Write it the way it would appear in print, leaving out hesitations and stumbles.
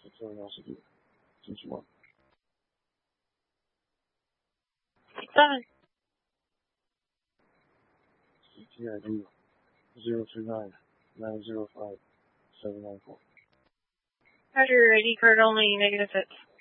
curiosity. Since what? 7. CTID 029-905-794. Roger, ID card only, negative hits.